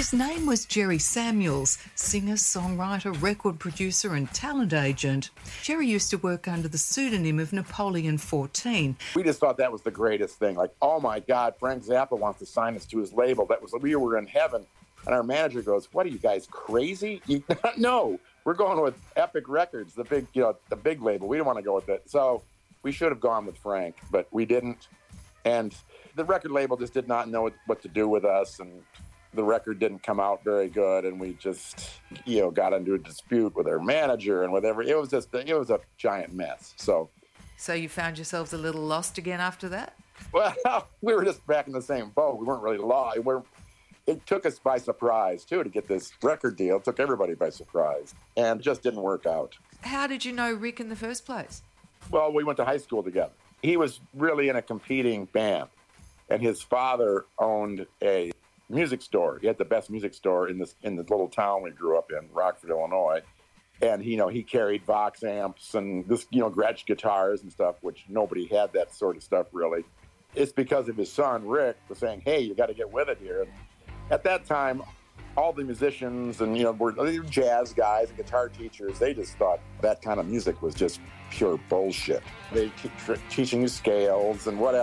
His name was Jerry Samuels, singer, songwriter, record producer and talent agent. Jerry used to work under the pseudonym of Napoleon 14. We just thought that was the greatest thing. Like, oh my God, Frank Zappa wants to sign us to his label. We were in heaven. And our manager goes, what are you guys, crazy? No, we're going with Epic Records, the big label. We didn't want to go with it. So we should have gone with Frank, but we didn't. And the record label just did not know what to do with us. And the record didn't come out very good, and we just, got into a dispute with our manager and whatever. It was a giant mess. So you found yourselves a little lost again after that? Well, we were just back in the same boat. We weren't really lost. It took us by surprise, too, to get this record deal. It took everybody by surprise, and it just didn't work out. How did you know Rick in the first place? Well, we went to high school together. He was really in a competing band, and his father owned a music store. He had the best music store in the little town we grew up in, Rockford, Illinois. And he carried Vox amps and Gretsch guitars and stuff, which nobody had that sort of stuff really. It's because of his son Rick was saying, "Hey, you got to get with it here." And at that time, all the musicians and were jazz guys and guitar teachers. They just thought that kind of music was just pure bullshit. They teaching you scales and whatever.